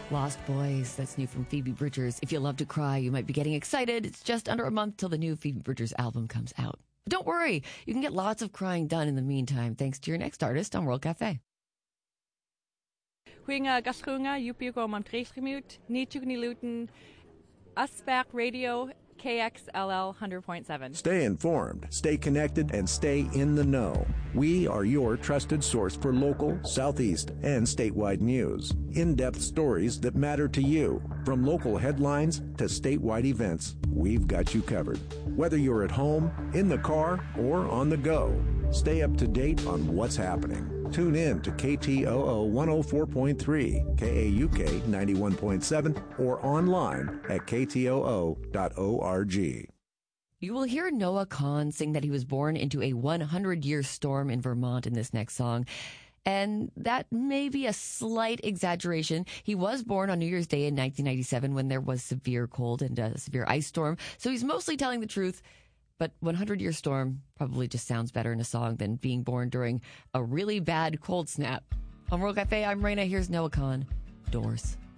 Lost Boys, that's new from Phoebe Bridgers. If you love to cry, you might be getting excited. It's just under a month till the new Phoebe Bridgers album comes out. But don't worry, you can get lots of crying done in the meantime thanks to your next artist on World Cafe. Goeie gaskunga, Jupio ko mam treesgemuut, Nichuk Niluten, Aspak Radio, KXLL 100.7. Stay informed, stay connected, and stay in the know. We are your trusted source for local, Southeast, and statewide news. In-depth stories that matter to you. From local headlines to statewide events, we've got you covered. Whether you're at home, in the car, or on the go, stay up to date on what's happening. Tune in to KTOO 104.3, KAUK 91.7, or online at ktoo.org. You will hear Noah Kahan sing that he was born into a 100-year storm in Vermont in this next song. And that may be a slight exaggeration. He was born on New Year's Day in 1997 when there was severe cold and a severe ice storm. So he's mostly telling the truth. But 100-year storm probably just sounds better in a song than being born during a really bad cold snap. On World Cafe, I'm Raina. Here's Noah Kahan, Doors.